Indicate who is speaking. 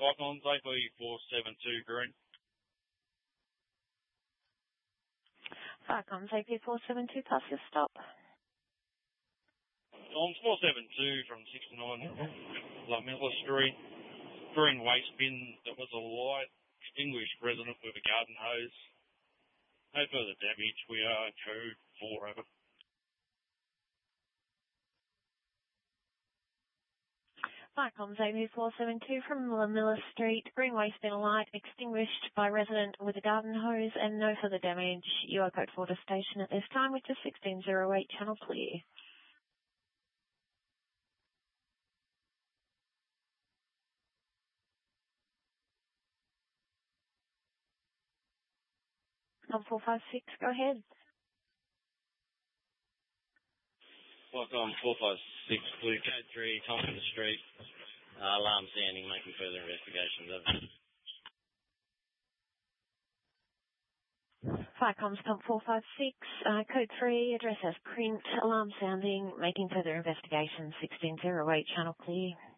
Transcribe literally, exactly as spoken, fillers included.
Speaker 1: Icons, A B four seven two green.
Speaker 2: Icons, A P four seven two, pass your stop.
Speaker 1: On four seven two from sixty-nine Lamilla Street. Green waste bin that was a light extinguished resident with a garden hose. No further damage. We are code four over.
Speaker 2: Viacom's A B four seven two from Lamilla Street. Green waste bin light extinguished by resident with a garden hose and no further damage. You are code four to station at this time, which is sixteen oh eight, channel clear. Tom four five six, go ahead.
Speaker 3: Welcome, four five six, Blue Code three, Thompson Street. Uh, alarm sounding, making further investigations.
Speaker 2: Viacom's Tom four five six, uh, code three, address as print, alarm sounding, making further investigations, sixteen oh eight, channel clear.